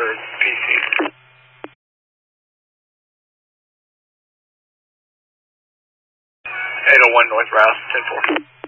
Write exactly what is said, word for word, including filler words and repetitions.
P C. eight oh one North Rouse, ten four.